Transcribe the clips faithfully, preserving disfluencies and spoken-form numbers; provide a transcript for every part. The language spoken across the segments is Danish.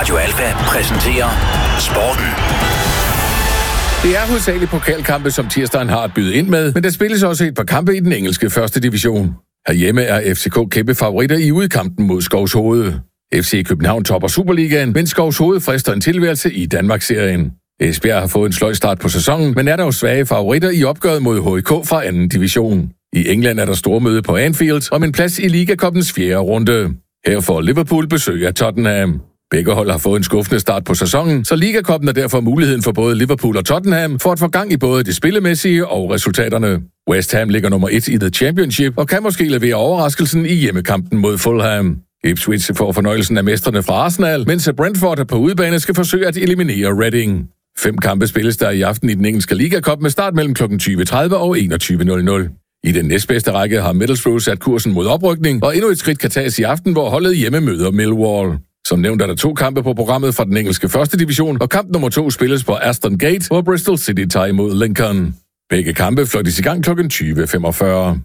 Radio Alfa præsenterer Sporten. Det er hovedsageligt pokalkampe, som tirsdagen har at byde ind med, men der spilles også et par kampe i den engelske første division. Herhjemme er F C K kæmpe favoritter i udkampen mod Skovshoved. F C København topper Superligaen, mens Skovshoved frister en tilværelse i Danmarksserien. Esbjerg har fået en sløj start på sæsonen, men er der jo svage favoritter i opgøret mod H I K fra anden division. I England er der stormøde på Anfield om en plads i Liga-cupens fjerde runde. Her får Liverpool besøg af Tottenham. Begge hold har fået en skuffende start på sæsonen, så Liga-cupen er derfor muligheden for både Liverpool og Tottenham for at få gang i både det spillemæssige og resultaterne. West Ham ligger nummer et i The Championship og kan måske levere overraskelsen i hjemmekampen mod Fulham. Ipswich får fornøjelsen af mestrene fra Arsenal, mens Brentford på udebane skal forsøge at eliminere Reading. Fem kampe spilles der i aften i den engelske Liga-cup med start mellem klokken tyve tredive og enogtyve nul nul. I den næstbedste række har Middlesbrough sat kursen mod oprykning, og endnu et skridt kan tages i aften, hvor holdet hjemme møder Millwall. Som nævnt er der to kampe på programmet fra den engelske første division, og kamp nummer to spilles på Aston Gate, hvor Bristol City tager imod Lincoln. Begge kampe fløjtes i gang klokken tyve femogfyrre.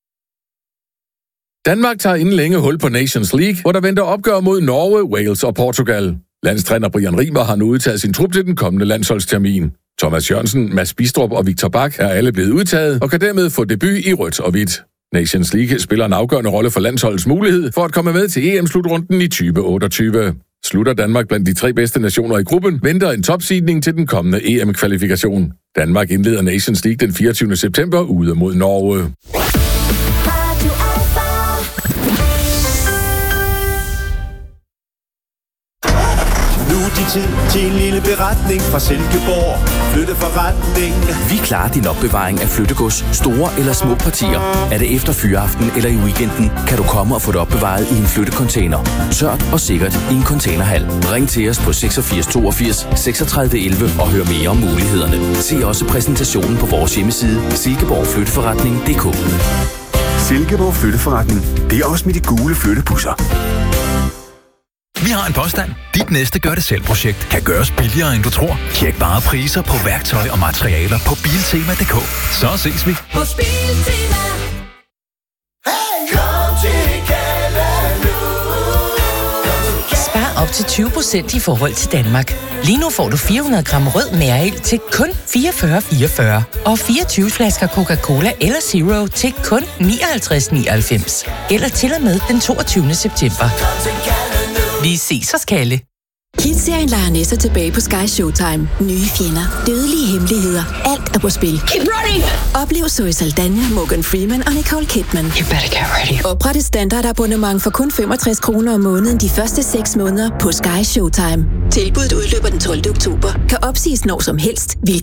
Danmark tager inden længe hul på Nations League, hvor der venter opgør mod Norge, Wales og Portugal. Landstræner Brian Rimer har nu udtaget sin trup til den kommende landsholdstermin. Thomas Jørgensen, Mads Bistrup og Victor Bak er alle blevet udtaget og kan dermed få debut i rødt og hvidt. Nations League spiller en afgørende rolle for landsholdets mulighed for at komme med til E M-slutrunden i tyve otteogtyve. Slutter Danmark blandt de tre bedste nationer i gruppen, venter en topseedning til den kommende E M-kvalifikation. Danmark indleder Nations League den fireogtyvende september ude mod Norge. Tid til en lille beretning fra Silkeborg. Flytteforretning. Vi klarer din opbevaring af flyttegods, store eller små partier. Er det efter fyreaften eller i weekenden, kan du komme og få det opbevaret i en flyttecontainer. Tørt og sikkert i en containerhal. Ring til os på seksogfirs toogfirs seksogtredive elleve og hør mere om mulighederne. Se også præsentationen på vores hjemmeside silkeborg flytteforretning punktum d k. Silkeborg Flytteforretning. Det er også med de gule flyttepusser. Vi har en påstand. Dit næste gør-det-selv-projekt kan gøres billigere, end du tror. Tjek bare priser på værktøj og materialer på biltema punktum d k. Så ses vi. Hos Biltema. Hey! Kom til Kalaloo. Spar op til tyve procent i forhold til Danmark. Lige nu får du fire hundrede gram rød mærel til kun fireogfyrre fireogfyrre og fireogtyve flasker Coca-Cola eller Zero til kun nioghalvtreds nioghalvfems. Gælder til og med den toogtyvende september. Vi ses hos Kalle. Kids-serien leger næster tilbage på Sky Showtime. Nye fjender, dødelige hemmeligheder, alt er på spil. Keep running! Oplev Zoe Saldana, Morgan Freeman og Nicole Kidman. You better get ready. Opret et standardabonnement for kun femogtres kroner om måneden de første seks måneder på Sky Showtime. Tilbuddet udløber den tolvte oktober. Kan opsiges når som helst.